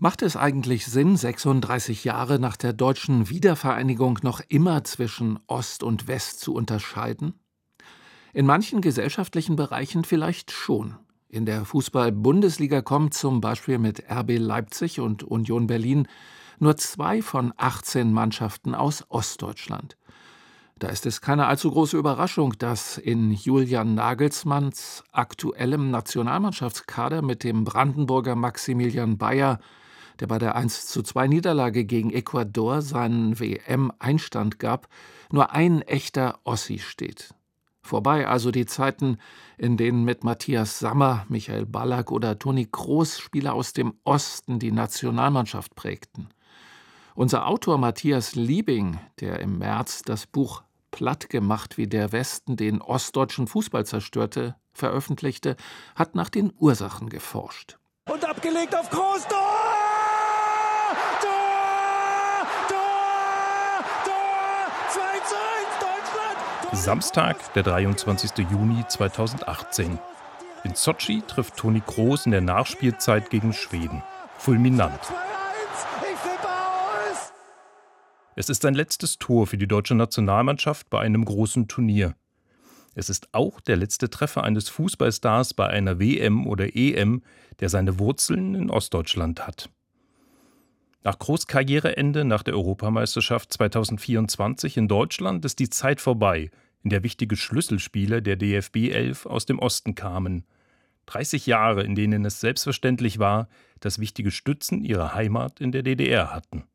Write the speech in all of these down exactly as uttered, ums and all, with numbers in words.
Macht es eigentlich Sinn, sechsunddreißig Jahre nach der deutschen Wiedervereinigung noch immer zwischen Ost und West zu unterscheiden? In manchen gesellschaftlichen Bereichen vielleicht schon. In der Fußball-Bundesliga kommen zum Beispiel mit R B Leipzig und Union Berlin nur zwei von achtzehn Mannschaften aus Ostdeutschland. Da ist es keine allzu große Überraschung, dass in Julian Nagelsmanns aktuellem Nationalmannschaftskader mit dem Brandenburger Maximilian Bayer, der bei der eins zu zwei Niederlage gegen Ecuador seinen W M-Einstand gab, nur ein echter Ossi steht. Vorbei also die Zeiten, in denen mit Matthias Sammer, Michael Ballack oder Toni Kroos Spieler aus dem Osten die Nationalmannschaft prägten. Unser Autor Matthias Liebing, der im März das Buch Platt gemacht, wie der Westen den ostdeutschen Fußball zerstörte, veröffentlichte, hat nach den Ursachen geforscht. Und abgelegt auf Kroos, Tor! Tor! Tor! Tor! zwei zu eins Deutschland! Tor! Samstag, der dreiundzwanzigster Juni zweitausendachtzehn. In Sotschi trifft Toni Kroos in der Nachspielzeit gegen Schweden. Fulminant. Es ist sein letztes Tor für die deutsche Nationalmannschaft bei einem großen Turnier. Es ist auch der letzte Treffer eines Fußballstars bei einer W M oder E M, der seine Wurzeln in Ostdeutschland hat. Nach Kroos' Karriereende nach der Europameisterschaft zweitausendvierundzwanzig in Deutschland ist die Zeit vorbei, in der wichtige Schlüsselspieler der D F B elf aus dem Osten kamen. dreißig Jahre, in denen es selbstverständlich war, dass wichtige Stützen ihre Heimat in der D D R hatten.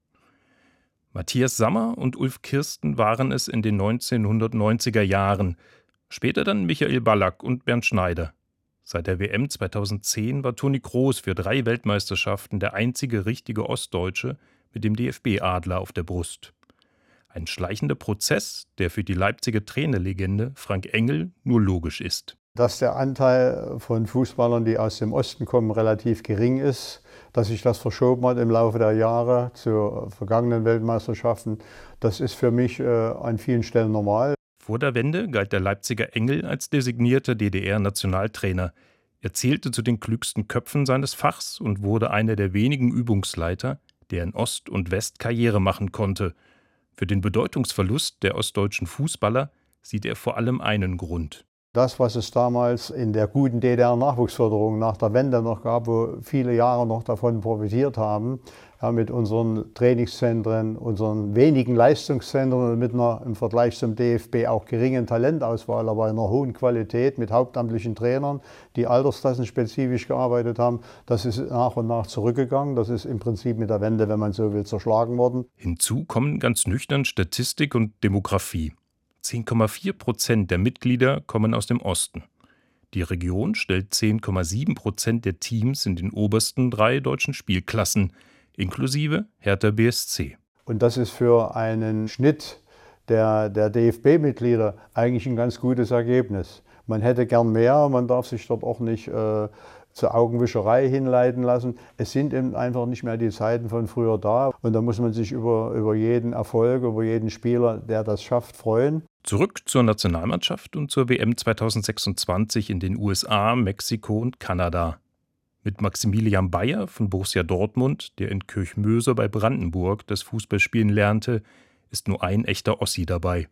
Matthias Sammer und Ulf Kirsten waren es in den neunzehnhundertneunziger Jahren, später dann Michael Ballack und Bernd Schneider. Seit der W M zweitausendzehn war Toni Kroos für drei Weltmeisterschaften der einzige richtige Ostdeutsche mit dem D F B-Adler auf der Brust. Ein schleichender Prozess, der für die Leipziger Trainerlegende Frank Engel nur logisch ist. Dass der Anteil von Fußballern, die aus dem Osten kommen, relativ gering ist, dass sich das verschoben hat im Laufe der Jahre zu vergangenen Weltmeisterschaften, das ist für mich äh, an vielen Stellen normal. Vor der Wende galt der Leipziger Engel als designierter D D R-Nationaltrainer. Er zählte zu den klügsten Köpfen seines Fachs und wurde einer der wenigen Übungsleiter, der in Ost und West Karriere machen konnte. Für den Bedeutungsverlust der ostdeutschen Fußballer sieht er vor allem einen Grund. Das, was es damals in der guten D D R-Nachwuchsförderung nach der Wende noch gab, wo viele Jahre noch davon profitiert haben, ja, mit unseren Trainingszentren, unseren wenigen Leistungszentren und mit einer im Vergleich zum D F B auch geringen Talentauswahl, aber einer hohen Qualität mit hauptamtlichen Trainern, die altersklassenspezifisch gearbeitet haben, das ist nach und nach zurückgegangen. Das ist im Prinzip mit der Wende, wenn man so will, zerschlagen worden. Hinzu kommen ganz nüchtern Statistik und Demografie. zehn Komma vier Prozent der Mitglieder kommen aus dem Osten. Die Region stellt zehn Komma sieben Prozent der Teams in den obersten drei deutschen Spielklassen, inklusive Hertha B S C. Und das ist für einen Schnitt der, der D F B-Mitglieder eigentlich ein ganz gutes Ergebnis. Man hätte gern mehr, man darf sich dort auch nicht äh, zur Augenwischerei hinleiten lassen. Es sind eben einfach nicht mehr die Zeiten von früher da. Und da muss man sich über, über jeden Erfolg, über jeden Spieler, der das schafft, freuen. Zurück zur Nationalmannschaft und zur W M zweitausendsechsundzwanzig in den U S A, Mexiko und Kanada. Mit Maximilian Bayer von Borussia Dortmund, der in Kirchmöser bei Brandenburg das Fußballspielen lernte, ist nur ein echter Ossi dabei.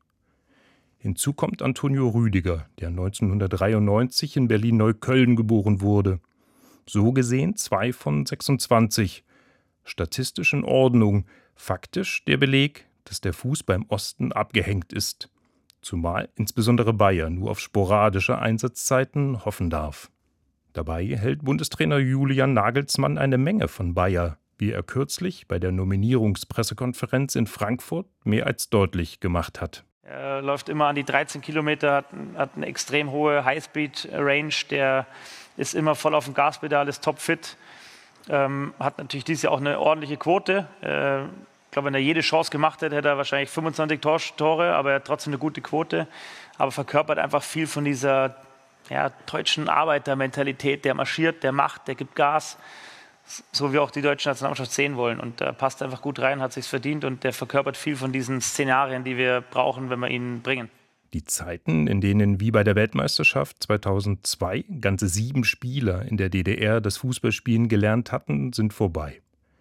Hinzu kommt Antonio Rüdiger, der neunzehnhundertdreiundneunzig in Berlin-Neukölln geboren wurde. So gesehen zwei von sechsundzwanzig. Statistisch in Ordnung, faktisch der Beleg, dass der Fußball im Osten abgehängt ist. Zumal insbesondere Bayer nur auf sporadische Einsatzzeiten hoffen darf. Dabei hält Bundestrainer Julian Nagelsmann eine Menge von Bayer, wie er kürzlich bei der Nominierungspressekonferenz in Frankfurt mehr als deutlich gemacht hat. Er läuft immer an die dreizehn Kilometer, hat, hat eine extrem hohe Highspeed-Range, der ist immer voll auf dem Gaspedal, ist topfit, ähm, hat natürlich dieses Jahr auch eine ordentliche Quote. Äh, ich glaube, wenn er jede Chance gemacht hätte, hätte er wahrscheinlich fünfundzwanzig Tor, Tore, aber er hat trotzdem eine gute Quote. Aber verkörpert einfach viel von dieser ja, deutschen Arbeitermentalität, der marschiert, der macht, der gibt Gas. So wie auch die deutsche Nationalmannschaft sehen wollen. Und da passt einfach gut rein, hat sich's verdient und der verkörpert viel von diesen Szenarien, die wir brauchen, wenn wir ihn bringen. Die Zeiten, in denen wie bei der Weltmeisterschaft zweitausendzwei ganze sieben Spieler in der D D R das Fußballspielen gelernt hatten, sind vorbei.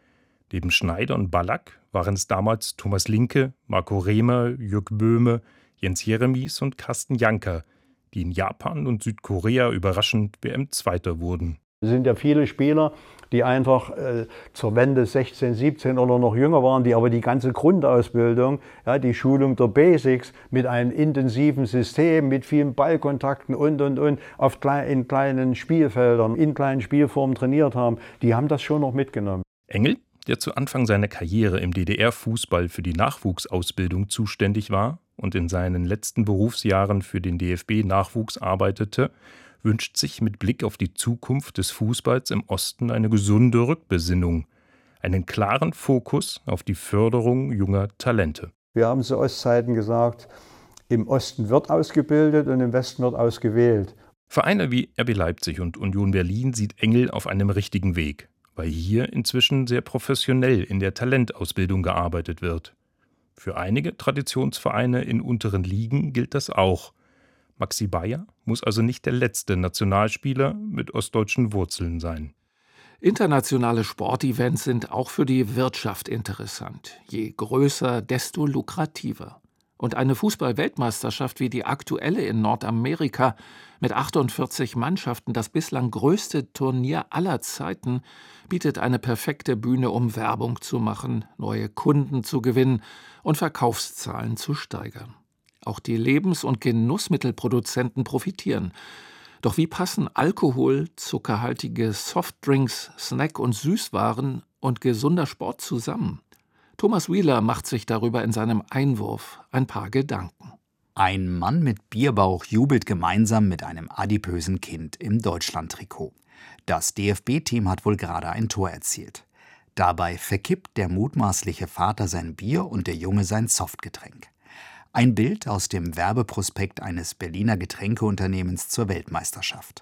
Neben Schneider und Ballack waren es damals Thomas Linke, Marco Rehmer, Jürg Böhme, Jens Jeremies und Carsten Janker, die in Japan und Südkorea überraschend W M-Zweiter wurden. Es sind ja viele Spieler, die einfach äh, zur Wende sechzehn, siebzehn oder noch jünger waren, die aber die ganze Grundausbildung, ja, die Schulung der Basics mit einem intensiven System, mit vielen Ballkontakten und, und, und, auf klei- in kleinen Spielfeldern, in kleinen Spielformen trainiert haben, die haben das schon noch mitgenommen. Engel, der zu Anfang seiner Karriere im D D R-Fußball für die Nachwuchsausbildung zuständig war und in seinen letzten Berufsjahren für den D F B-Nachwuchs arbeitete, wünscht sich mit Blick auf die Zukunft des Fußballs im Osten eine gesunde Rückbesinnung, einen klaren Fokus auf die Förderung junger Talente. Wir haben zu Ostzeiten gesagt, im Osten wird ausgebildet und im Westen wird ausgewählt. Vereine wie R B Leipzig und Union Berlin sieht Engel auf einem richtigen Weg, weil hier inzwischen sehr professionell in der Talentausbildung gearbeitet wird. Für einige Traditionsvereine in unteren Ligen gilt das auch. Maxi Bayer muss also nicht der letzte Nationalspieler mit ostdeutschen Wurzeln sein. Internationale Sportevents sind auch für die Wirtschaft interessant. Je größer, desto lukrativer. Und eine Fußball-Weltmeisterschaft wie die aktuelle in Nordamerika mit achtundvierzig Mannschaften, das bislang größte Turnier aller Zeiten, bietet eine perfekte Bühne, um Werbung zu machen, neue Kunden zu gewinnen und Verkaufszahlen zu steigern. Auch die Lebens- und Genussmittelproduzenten profitieren. Doch wie passen Alkohol, zuckerhaltige Softdrinks, Snack- und Süßwaren und gesunder Sport zusammen? Thomas Wieler macht sich darüber in seinem Einwurf ein paar Gedanken. Ein Mann mit Bierbauch jubelt gemeinsam mit einem adipösen Kind im Deutschlandtrikot. Das D F B-Team hat wohl gerade ein Tor erzielt. Dabei verkippt der mutmaßliche Vater sein Bier und der Junge sein Softgetränk. Ein Bild aus dem Werbeprospekt eines Berliner Getränkeunternehmens zur Weltmeisterschaft.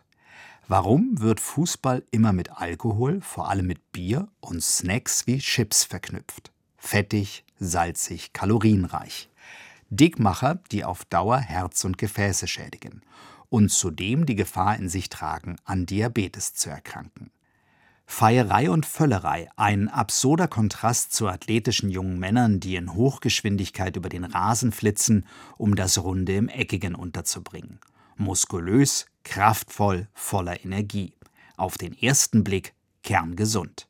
Warum wird Fußball immer mit Alkohol, vor allem mit Bier und Snacks wie Chips verknüpft? Fettig, salzig, kalorienreich. Dickmacher, die auf Dauer Herz und Gefäße schädigen und zudem die Gefahr in sich tragen, an Diabetes zu erkranken. Feierei und Völlerei, ein absurder Kontrast zu athletischen jungen Männern, die in Hochgeschwindigkeit über den Rasen flitzen, um das Runde im Eckigen unterzubringen. Muskulös, kraftvoll, voller Energie. Auf den ersten Blick kerngesund.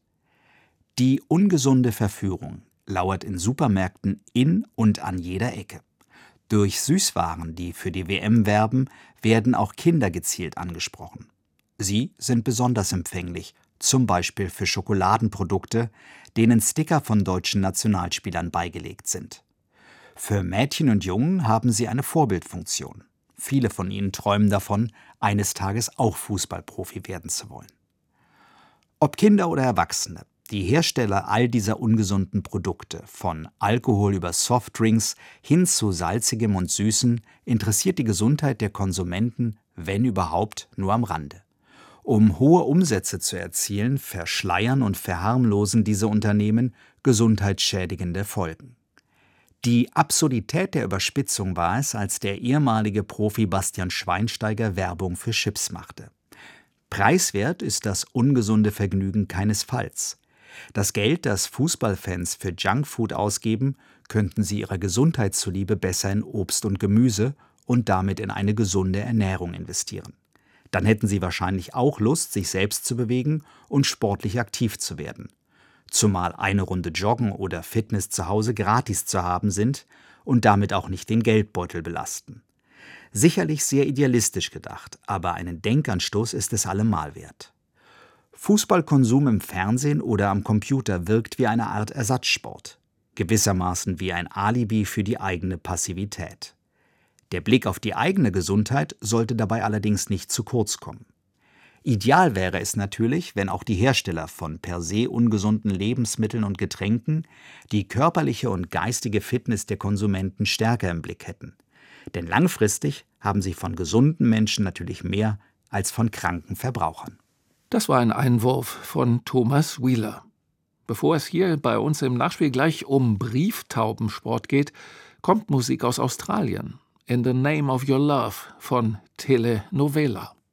Die ungesunde Verführung lauert in Supermärkten in und an jeder Ecke. Durch Süßwaren, die für die W M werben, werden auch Kinder gezielt angesprochen. Sie sind besonders empfänglich, zum Beispiel für Schokoladenprodukte, denen Sticker von deutschen Nationalspielern beigelegt sind. Für Mädchen und Jungen haben sie eine Vorbildfunktion. Viele von ihnen träumen davon, eines Tages auch Fußballprofi werden zu wollen. Ob Kinder oder Erwachsene, die Hersteller all dieser ungesunden Produkte, von Alkohol über Softdrinks hin zu salzigem und süßem, interessiert die Gesundheit der Konsumenten, wenn überhaupt, nur am Rande. Um hohe Umsätze zu erzielen, verschleiern und verharmlosen diese Unternehmen gesundheitsschädigende Folgen. Die Absurdität der Überspitzung war es, als der ehemalige Profi Bastian Schweinsteiger Werbung für Chips machte. Preiswert ist das ungesunde Vergnügen keinesfalls. Das Geld, das Fußballfans für Junkfood ausgeben, könnten sie ihrer Gesundheit zuliebe besser in Obst und Gemüse und damit in eine gesunde Ernährung investieren. Dann hätten sie wahrscheinlich auch Lust, sich selbst zu bewegen und sportlich aktiv zu werden. Zumal eine Runde Joggen oder Fitness zu Hause gratis zu haben sind und damit auch nicht den Geldbeutel belasten. Sicherlich sehr idealistisch gedacht, aber einen Denkanstoß ist es allemal wert. Fußballkonsum im Fernsehen oder am Computer wirkt wie eine Art Ersatzsport, gewissermaßen wie ein Alibi für die eigene Passivität. Der Blick auf die eigene Gesundheit sollte dabei allerdings nicht zu kurz kommen. Ideal wäre es natürlich, wenn auch die Hersteller von per se ungesunden Lebensmitteln und Getränken die körperliche und geistige Fitness der Konsumenten stärker im Blick hätten. Denn langfristig haben sie von gesunden Menschen natürlich mehr als von kranken Verbrauchern. Das war ein Einwurf von Thomas Wieler. Bevor es hier bei uns im Nachspiel gleich um Brieftaubensport geht, kommt Musik aus Australien. In the Name of Your Love von Telenovela.